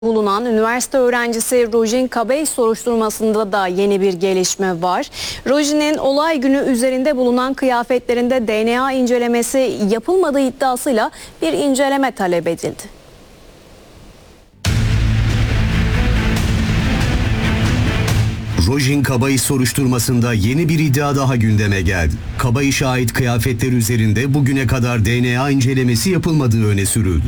Bulunan üniversite öğrencisi Rojin Kabey soruşturmasında da yeni bir gelişme var. Rojin'in olay günü üzerinde bulunan kıyafetlerinde DNA incelemesi yapılmadığı iddiasıyla bir inceleme talep edildi. Rojin Kabay soruşturmasında yeni bir iddia daha gündeme geldi. Kabay'a ait kıyafetler üzerinde bugüne kadar DNA incelemesi yapılmadığı öne sürüldü.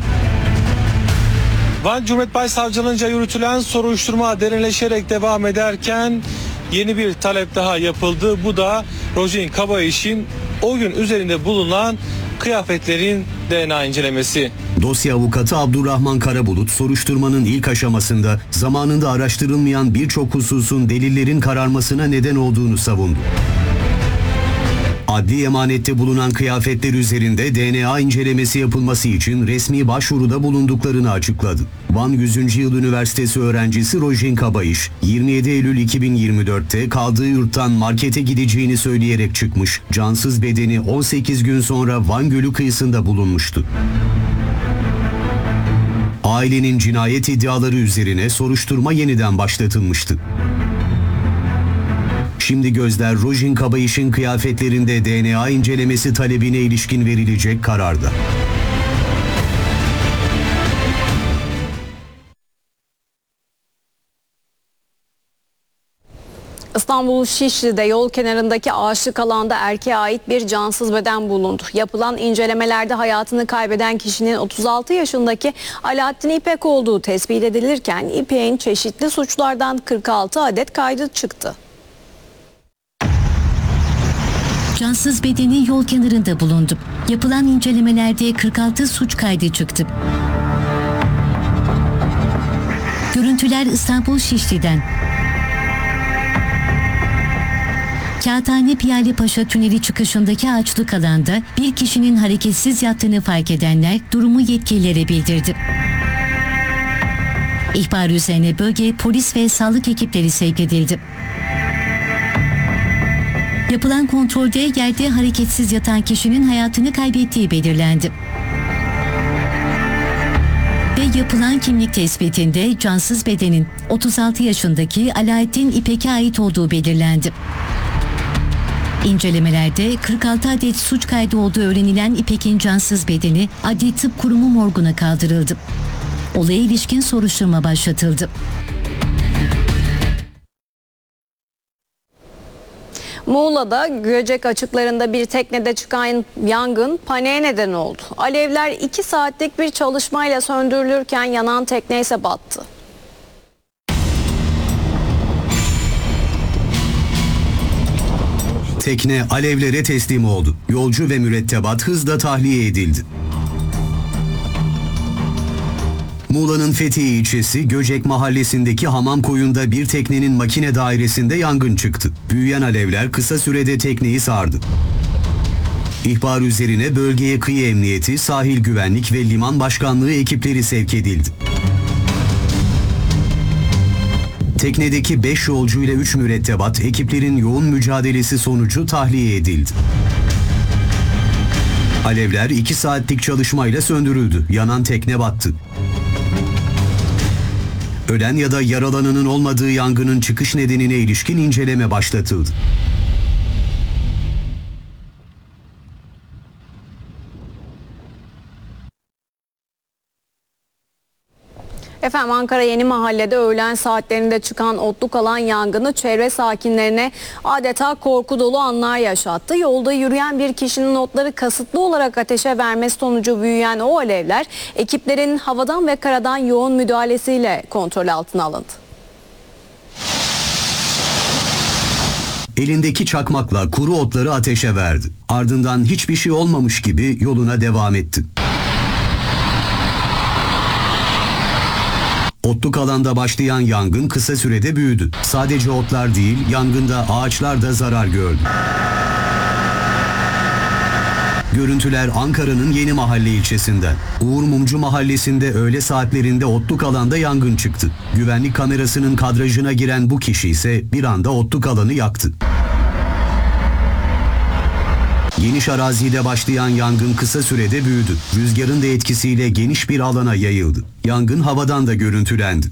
Van Cumhuriyet Başsavcılığınca yürütülen soruşturma derinleşerek devam ederken yeni bir talep daha yapıldı. Bu da Rojin Kabay'ın o gün üzerinde bulunan kıyafetlerin DNA incelemesi. Dosya avukatı Abdurrahman Karabulut soruşturmanın ilk aşamasında zamanında araştırılmayan birçok hususun delillerin kararmasına neden olduğunu savundu. Adli emanette bulunan kıyafetler üzerinde DNA incelemesi yapılması için resmi başvuruda bulunduklarını açıkladı. Van 100. Yıl Üniversitesi öğrencisi Rojin Kabay, 27 Eylül 2024'te kaldığı yurttan markete gideceğini söyleyerek çıkmış, cansız bedeni 18 gün sonra Van Gölü kıyısında bulunmuştu. Ailenin cinayet iddiaları üzerine soruşturma yeniden başlatılmıştı. Şimdi gözler Rojin Kabay'ın kıyafetlerinde DNA incelemesi talebine ilişkin verilecek kararda. İstanbul Şişli'de yol kenarındaki ağaçlık alanda erkeğe ait bir cansız beden bulundu. Yapılan incelemelerde hayatını kaybeden kişinin 36 yaşındaki Alaaddin İpek olduğu tespit edilirken İpek'in çeşitli suçlardan 46 adet kaydı çıktı. Cansız bedeni yol kenarında bulundu. Yapılan incelemelerde 46 suç kaydı çıktı. Görüntüler İstanbul Şişli'den. Kağıthane Piyalepaşa Tüneli çıkışındaki ağaçlık alanda bir kişinin hareketsiz yattığını fark edenler durumu yetkililere bildirdi. İhbar üzerine bölgeye polis ve sağlık ekipleri sevk edildi. Yapılan kontrolde yerde hareketsiz yatan kişinin hayatını kaybettiği belirlendi. Ve yapılan kimlik tespitinde cansız bedenin 36 yaşındaki Alaaddin İpek'e ait olduğu belirlendi. İncelemelerde 46 adet suç kaydı olduğu öğrenilen İpek'in cansız bedeni Adli Tıp Kurumu morguna kaldırıldı. Olaya ilişkin soruşturma başlatıldı. Muğla'da Göcek açıklarında bir teknede çıkan yangın paniğe neden oldu. Alevler 2 saatlik bir çalışmayla söndürülürken yanan tekne ise battı. Tekne alevlere teslim oldu. Yolcu ve mürettebat hızla tahliye edildi. Muğla'nın Fethiye ilçesi Göcek mahallesindeki Hamamkoyun'da bir teknenin makine dairesinde yangın çıktı. Büyüyen alevler kısa sürede tekneyi sardı. İhbar üzerine bölgeye kıyı emniyeti, sahil güvenlik ve liman başkanlığı ekipleri sevk edildi. Teknedeki 5 yolcu ile 3 mürettebat ekiplerin yoğun mücadelesi sonucu tahliye edildi. Alevler 2 saatlik çalışmayla söndürüldü. Yanan tekne battı. Ölen ya da yaralananın olmadığı yangının çıkış nedenine ilişkin inceleme başlatıldı. Efendim Ankara Yeni Mahalle'de öğlen saatlerinde çıkan otluk alan yangını çevre sakinlerine adeta korku dolu anlar yaşattı. Yolda yürüyen bir kişinin otları kasıtlı olarak ateşe vermesi sonucu büyüyen o alevler ekiplerin havadan ve karadan yoğun müdahalesiyle kontrol altına alındı. Elindeki çakmakla kuru otları ateşe verdi. Ardından hiçbir şey olmamış gibi yoluna devam etti. Otluk alanda başlayan yangın kısa sürede büyüdü. Sadece otlar değil, yangında ağaçlar da zarar gördü. Görüntüler Ankara'nın Yeni Mahalle ilçesinden. Uğur Mumcu mahallesinde öğle saatlerinde otluk alanda yangın çıktı. Güvenlik kamerasının kadrajına giren bu kişi ise bir anda otluk alanı yaktı. Geniş arazide başlayan yangın kısa sürede büyüdü. Rüzgarın da etkisiyle geniş bir alana yayıldı. Yangın havadan da görüntülendi.